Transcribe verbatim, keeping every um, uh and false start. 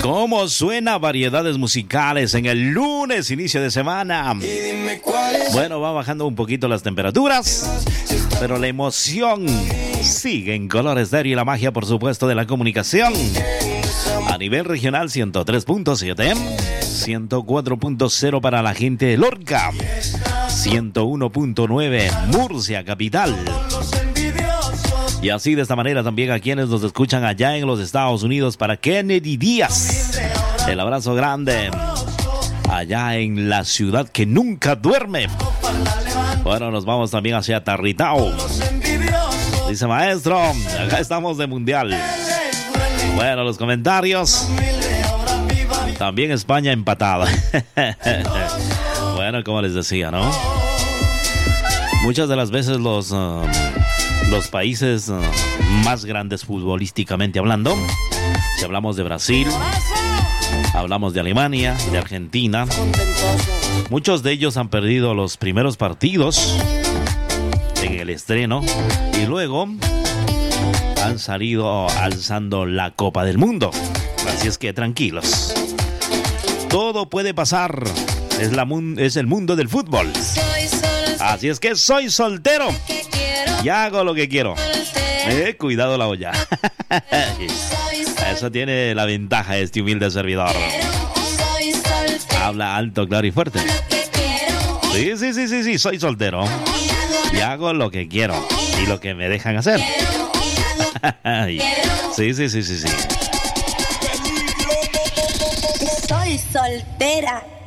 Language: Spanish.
¿Cómo suena variedades musicales en el lunes, inicio de semana? Bueno, va bajando un poquito las temperaturas, pero la emoción sigue en Color Estéreo y la magia, por supuesto, de la comunicación. A nivel regional, ciento tres punto siete, ciento cuatro punto cero para la gente de Lorca, ciento uno punto nueve Murcia, capital. Y así de esta manera también a quienes nos escuchan allá en los Estados Unidos, para Kennedy Díaz, el abrazo grande allá en la ciudad que nunca duerme. Bueno, nos vamos también hacia Tarritao. Dice maestro, acá estamos de mundial. Bueno, los comentarios. También España empatada. Bueno, como les decía, ¿no? Muchas de las veces los... Uh, Los países uh, más grandes futbolísticamente hablando, si hablamos de Brasil, hablamos de Alemania, de Argentina, muchos de ellos han perdido los primeros partidos en el estreno y luego han salido alzando la Copa del Mundo. Así es que tranquilos, todo puede pasar, es, la mun- es el mundo del fútbol. Así es que soy soltero y hago lo que quiero. Eh, cuidado la olla. Eso tiene la ventaja este humilde servidor. Habla alto, claro y fuerte. Sí, sí, sí, sí, sí, soy soltero y hago lo que quiero y lo que me dejan hacer. Sí, sí, sí, sí, sí. Soy soltera